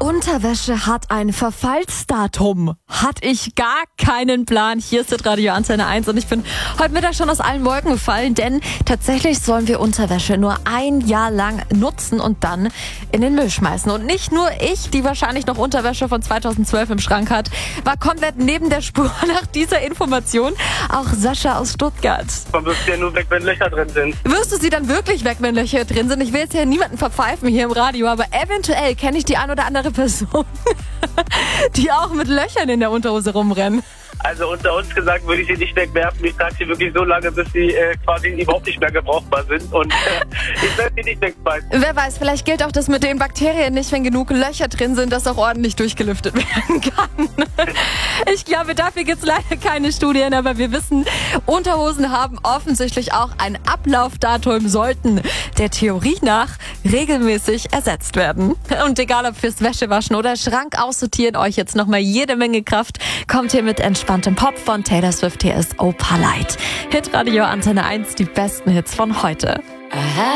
Unterwäsche hat ein Verfallsdatum. Hatte ich gar keinen Plan. Hier ist das Radio Antenne 1 und ich bin heute Mittag schon aus allen Wolken gefallen, denn tatsächlich sollen wir Unterwäsche nur ein Jahr lang nutzen und dann in den Müll schmeißen. Und nicht nur ich, die wahrscheinlich noch Unterwäsche von 2012 im Schrank hat, war komplett neben der Spur nach dieser Information. Auch Sascha aus Stuttgart. Man wirft ja nur weg, wenn Löcher drin sind. Wirst du sie dann wirklich weg, wenn Löcher drin sind? Ich will jetzt ja niemanden verpfeifen hier im Radio, aber eventuell kenne ich die ein oder andere Person, die auch mit Löchern in der Unterhose rumrennen. Also unter uns gesagt würde ich sie nicht wegwerfen. Ich trage sie wirklich so lange, bis sie quasi überhaupt nicht mehr gebrauchbar sind. Und ich werde sie nicht wegschmeißen. Wer weiß, vielleicht gilt auch das mit den Bakterien nicht, wenn genug Löcher drin sind, dass auch ordentlich durchgelüftet werden kann. Ich glaube, dafür gibt es leider keine Studien, aber wir wissen, Unterhosen haben offensichtlich auch ein Ablaufdatum, sollten der Theorie nach regelmäßig ersetzt werden. Und egal ob fürs Wäschewaschen oder Schrank aussortieren, euch jetzt nochmal jede Menge Kraft. Kommt hier mit entspanntem Pop von Taylor Swift. Hier ist Opalite. Hitradio Antenne 1, die besten Hits von heute.